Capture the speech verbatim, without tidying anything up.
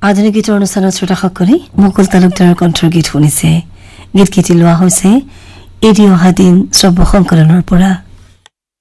আধুনিক গীতৰ অনুষ্ঠানত শ্ৰোতাসকলে মুকুল তালুকদাৰৰ কণ্ঠৰ গীত শুনিছে। গীতকেইটি লোৱা হৈছে এৰি অহা দিন শ্ৰব্য সংকলনৰ পৰা।